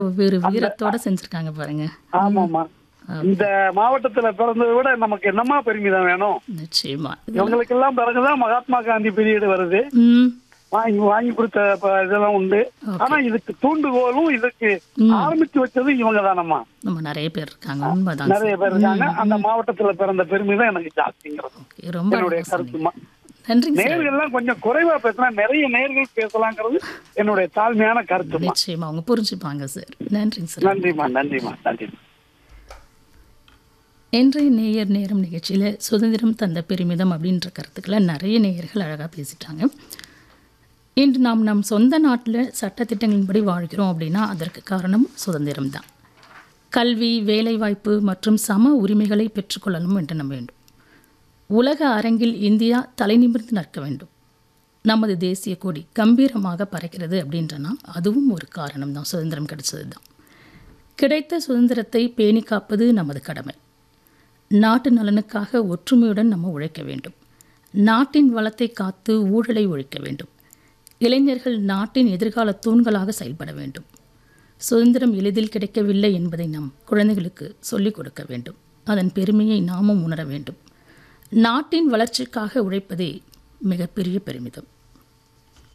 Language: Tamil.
ஒரு அந்த வீரத்தோட செஞ்சிருக்காங்க பாருங்க. ஆமாமா. அ இந்த மாவட்டத்துல பிறந்ததை விட நமக்கு என்னமா பெருமிதம் வேணும்? நிச்சயமா. இதெல்லாம் இவங்களுக்கெல்லாம் பிறகுதான் மகாத்மா காந்தி பீரியட் வருது. ம். வாங்கி வாங்கி கொடுத்த இதெல்லாம் உண்டு. ஆனா ஓகே. இதுக்கு தூண்டுகோலும் இதுக்கு ம். ஆரம்பிச்சு வச்சது இவங்க தானம்மா. நம்ம நெறைய பேர் இருக்காங்க. உண்மதான் நிறைய சார். பேர் இருக்காங்க. ம், அந்த ம். மாவட்டத்துல பிறந்த பெருமிதம் எனக்கு ஜாஸ்திங்கிறது ஓகே. ரொம்ப என்னுடைய அழகா சொன்னீங்க. கருத்துமா. நன்றிங்க சார். நேர்கள்லாம் கொஞ்சம் குறைவா பேசினா நிறைய நேர்கள் பேசலாங்கிறது என்னுடைய தாழ்மையான கருத்துமா. நிச்சயமா. அவங்க புரிஞ்சுப்பாங்க சார். நன்றிங்க சார். நன்றிம்மா, நன்றிம்மா, நன்றிம்மா. இன்றைய நேயர் நேரம் நிகழ்ச்சியில சுதந்திரம் தந்த பெருமிதம் அப்படின்ற கருத்துக்களை நெறைய நேயர்கள் அழகா பேசிட்டாங்க. இன்று நாம் நம் சொந்த நாட்டுல சட்டதிட்டங்களின்படி வாழ்கிறோம் அப்படின்னா, அதற்கு காரணம் சுதந்திரம் தான். கல்வி, வேலைவாய்ப்பு மற்றும் சம உரிமைகளை பெற்றுக்கொள்ளணும் என்று நம்ப வேண்டும். உலக அரங்கில் இந்தியா தலைநிமிர்ந்து நிற்க வேண்டும். நமது தேசிய கொடி கம்பீரமாக பறக்கிறது அப்படின்றனா அதுவும் ஒரு காரணம் தான். சுதந்திரம் கிடைச்சது தான். கிடைத்த சுதந்திரத்தை பேணி காப்பது நமது கடமை. நாட்டு நலனுக்காக ஒற்றுமையுடன் நம்ம உழைக்க வேண்டும். நாட்டின் வளத்தை காத்து ஊழலை ஒழிக்க வேண்டும். இளைஞர்கள் நாட்டின் எதிர்கால தூண்களாக செயல்பட வேண்டும். சுதந்திரம் எளிதில் கிடைக்கவில்லை என்பதை நம் குழந்தைகளுக்கு சொல்லிக் கொடுக்க வேண்டும். அதன் பெருமையை நாமும் உணர வேண்டும். நாட்டின் வளர்ச்சிக்காக உழைப்பதே மிகப்பெரிய பெருமிதம்.